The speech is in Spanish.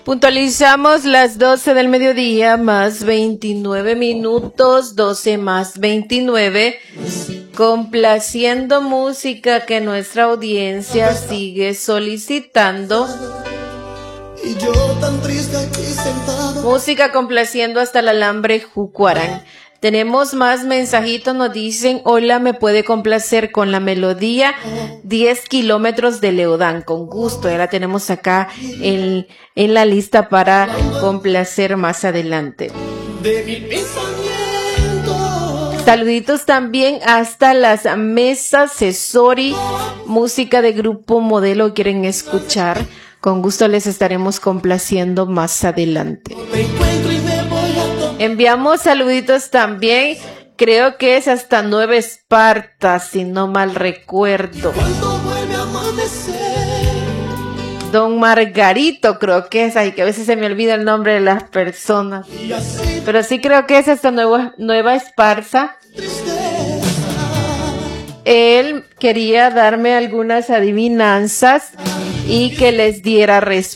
Puntualizamos las 12 del mediodía más 29 minutos, 12 más 29, complaciendo música que nuestra audiencia sigue solicitando. Y yo tan triste aquí sentado. Música complaciendo hasta el alambre Jucuarán. Tenemos más mensajitos, nos dicen, hola, ¿me puede complacer con la melodía 10 kilómetros de Leodán? Con gusto, ya la tenemos acá en la lista para complacer más adelante. De mi pensamiento. Saluditos también hasta las mesas Cesori, música de Grupo Modelo, quieren escuchar. Con gusto les estaremos complaciendo más adelante. Enviamos saluditos también, creo que es hasta Nueva Esparta, si no mal recuerdo. Don Margarito, creo que es ahí, que a veces se me olvida el nombre de las personas. Pero sí creo que es hasta Nueva Esparta. Él quería darme algunas adivinanzas y que les diera respuesta.